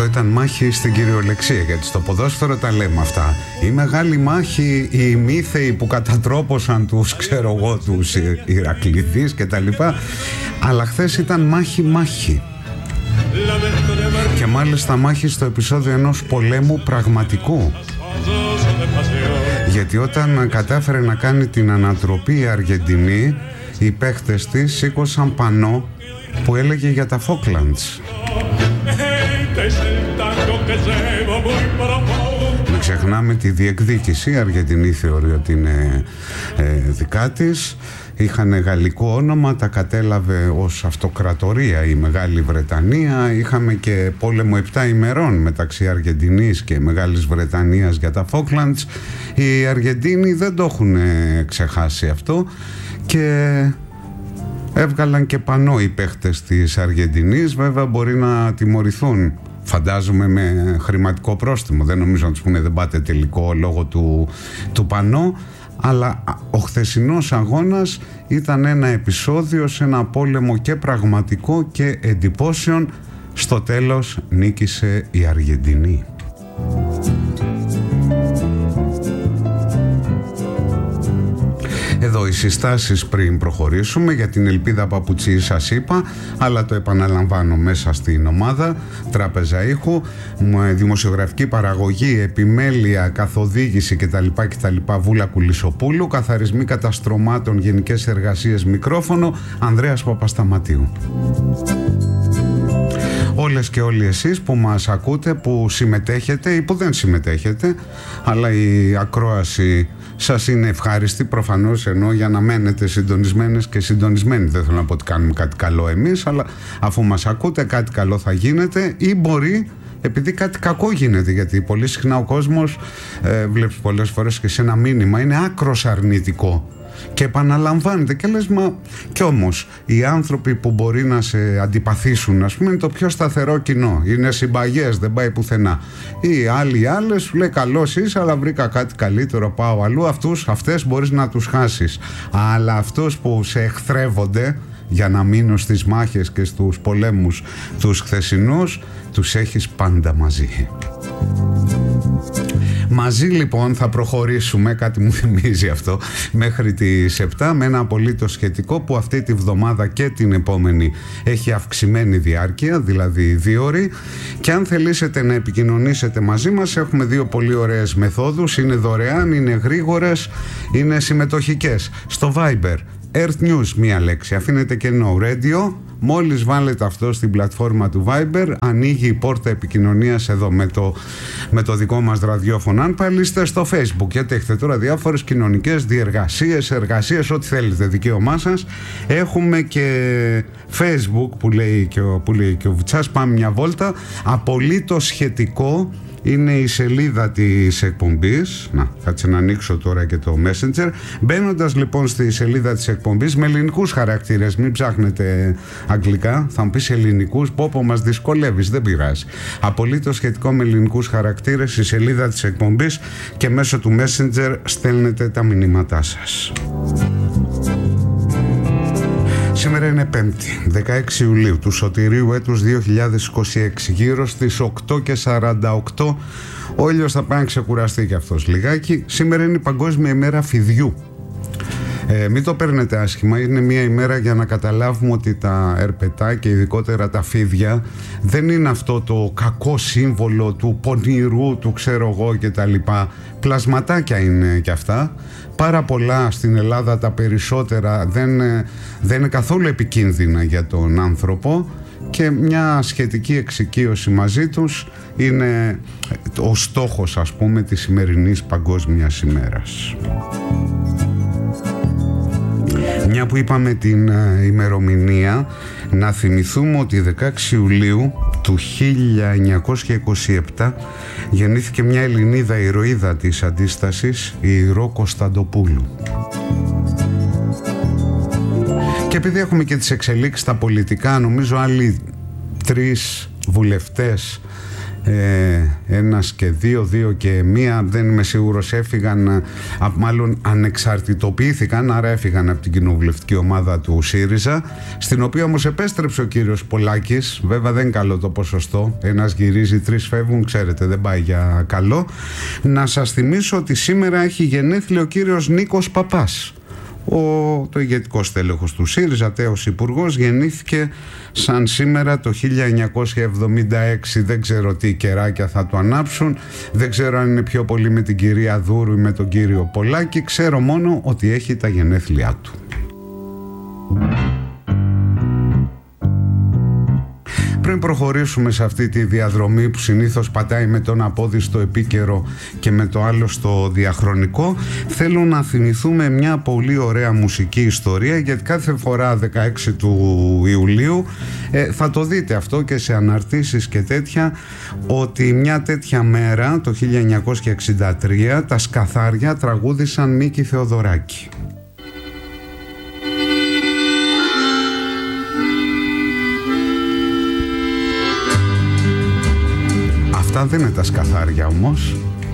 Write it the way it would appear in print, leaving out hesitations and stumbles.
ήταν μάχη στην κυριολεξία, γιατί στο ποδόσφαιρο τα λέμε αυτά. Η μεγάλη μάχη, οι μύθεοι που κατατρόπωσαν τους, ξέρω εγώ, τους Ηρακλήδεις και τα λοιπά. Αλλά χθες ήταν μάχη. Και μάλιστα μάχη στο επεισόδιο ενός πολέμου πραγματικού. Γιατί όταν κατάφερε να κάνει την ανατροπή η Αργεντινή, οι παίχτες της σήκωσαν πανό που έλεγε για τα Φόκλαντς. Μην ξεχνάμε τη διεκδίκηση. Η Αργεντινή θεωρεί ότι είναι δικά της. Είχαν γαλλικό όνομα, τα κατέλαβε ως αυτοκρατορία η Μεγάλη Βρετανία. Είχαμε και πόλεμο 7 ημερών μεταξύ Αργεντινής και Μεγάλης Βρετανίας για τα Φόκλαντς. Οι Αργεντίνοι δεν το έχουν ξεχάσει αυτό και έβγαλαν και πανό οι παίχτες της Αργεντινής. Βέβαια μπορεί να τιμωρηθούν, φαντάζομαι, με χρηματικό πρόστιμο. Δεν νομίζω να τους πούνε δεν πάτε τελικό λόγω του πανό. Αλλά ο χθεσινός αγώνας ήταν ένα επεισόδιο σε ένα πόλεμο και πραγματικό και εντυπώσεων. Στο τέλος νίκησε η Αργεντινή. Εδώ οι συστάσεις πριν προχωρήσουμε. Για την Ελπίδα Παπουτσί σας είπα, αλλά το επαναλαμβάνω μέσα στην ομάδα. Τράπεζα ήχου, δημοσιογραφική παραγωγή, επιμέλεια, καθοδήγηση κτλ. Βούλα Κουλισοπούλου, καθαρισμοί καταστρωμάτων, γενικές εργασίες, μικρόφωνο, Ανδρέας Παπασταματίου. Όλες και όλοι εσείς που μας ακούτε, που συμμετέχετε ή που δεν συμμετέχετε, αλλά η ακρόαση σας είναι ευχάριστη, προφανώς, ενώ για να μένετε συντονισμένες και συντονισμένοι. Δεν θέλω να πω ότι κάνουμε κάτι καλό εμείς, αλλά αφού μας ακούτε κάτι καλό θα γίνεται, ή μπορεί επειδή κάτι κακό γίνεται, γιατί πολύ συχνά ο κόσμος βλέπεις πολλές φορές και σε ένα μήνυμα είναι άκρος αρνητικό και επαναλαμβάνεται και λες μα κι όμως οι άνθρωποι που μπορεί να σε αντιπαθήσουν, ας πούμε, είναι το πιο σταθερό κοινό, είναι συμπαγές, δεν πάει πουθενά. Ή άλλες σου λέει καλός είσαι αλλά βρήκα κάτι καλύτερο, πάω αλλού. Αυτές μπορείς να τους χάσεις, αλλά αυτούς που σε εχθρεύονται για να μείνουν στις μάχες και στους πολέμους τους χθεσινούς, τους έχεις πάντα μαζί. Μαζί λοιπόν θα προχωρήσουμε, κάτι μου θυμίζει αυτό, μέχρι τις 7 με ένα απολύτως σχετικό που αυτή τη βδομάδα και την επόμενη έχει αυξημένη διάρκεια, δηλαδή 2 ώρες. Και αν θελήσετε να επικοινωνήσετε μαζί μας, έχουμε 2 πολύ ωραίες μεθόδους, είναι δωρεάν, είναι γρήγορες, είναι συμμετοχικές. Στο Viber, Earth News, μία λέξη, αφήνετε κενό Radio. Μόλις βάλετε αυτό στην πλατφόρμα του Viber, ανοίγει η πόρτα επικοινωνίας εδώ με το δικό μας ραδιόφωνο. Αν πάλι είστε στο Facebook, γιατί έχετε τώρα διάφορες κοινωνικές διεργασίες, εργασίες, ό,τι θέλετε, δικαίωμά σας. Έχουμε και Facebook που λέει και ο Βουτσάς, πάμε μια βόλτα. Απολύτως σχετικό είναι η σελίδα της εκπομπής. Να, κάτσε να ανοίξω τώρα και το Messenger. Μπαίνοντας λοιπόν στη σελίδα της εκπομπής με ελληνικούς χαρακτήρες, μην ψάχνετε αγγλικά, θα μου πεις ελληνικούς, πόπο μας δυσκολεύεις, δεν πειράζει. Απολύτως σχετικό με ελληνικούς χαρακτήρες, η σελίδα της εκπομπής, και μέσω του Messenger στέλνετε τα μηνύματά σας. Σήμερα είναι Πέμπτη, 16 Ιουλίου του Σωτηρίου έτους 2026, γύρω στις 8:48. Ο ήλιος θα πάει να ξεκουραστεί και αυτός λιγάκι. Σήμερα είναι η Παγκόσμια ημέρα φιδιού. Μην το παίρνετε άσχημα, είναι μια ημέρα για να καταλάβουμε ότι τα ερπετά και ειδικότερα τα φίδια δεν είναι αυτό το κακό σύμβολο του πονηρού, του ξέρω εγώ και τα λοιπά. Πλασματάκια είναι κι αυτά. Πάρα πολλά στην Ελλάδα, τα περισσότερα δεν είναι καθόλου επικίνδυνα για τον άνθρωπο, και μια σχετική εξοικείωση μαζί τους είναι ο στόχος, ας πούμε, της σημερινής Παγκόσμιας ημέρας. Μια που είπαμε την ημερομηνία, να θυμηθούμε ότι 16 Ιουλίου του 1927 γεννήθηκε μια Ελληνίδα ηρωίδα της αντίστασης, η Ρο Κωνσταντοπούλου. Και επειδή έχουμε και τις εξελίξεις στα πολιτικά, νομίζω άλλοι 3 βουλευτές ένας και δύο και μία, δεν είμαι σίγουρος, έφυγαν, μάλλον ανεξαρτητοποιήθηκαν, άρα έφυγαν από την κοινοβουλευτική ομάδα του ΣΥΡΙΖΑ, στην οποία όμως επέστρεψε ο κύριος Πολάκης. Βέβαια δεν είναι καλό το ποσοστό, ένας γυρίζει, 3 φεύγουν, ξέρετε, δεν πάει για καλό. Να σας θυμίσω ότι σήμερα έχει γενέθλια ο κύριος Νίκος Παπάς, το ηγετικό στέλεχος του ΣΥΡΙΖΑ, τέος υπουργός. Γεννήθηκε σαν σήμερα το 1976. Δεν ξέρω τι κεράκια θα του ανάψουν, δεν ξέρω αν είναι πιο πολύ με την κυρία Δούρου ή με τον κύριο Πολάκη. Ξέρω μόνο ότι έχει τα γενέθλιά του. Πριν προχωρήσουμε σε αυτή τη διαδρομή που συνήθως πατάει με τον απόδι στο επίκαιρο και με το άλλο στο διαχρονικό, θέλω να θυμηθούμε μια πολύ ωραία μουσική ιστορία, γιατί κάθε φορά 16 του Ιουλίου θα το δείτε αυτό και σε αναρτήσεις και τέτοια, ότι μια τέτοια μέρα το 1963 τα Σκαθάρια τραγούδησαν Μίκη Θεοδωράκη. Αυτά δεν είναι τα Σκαθάρια όμως.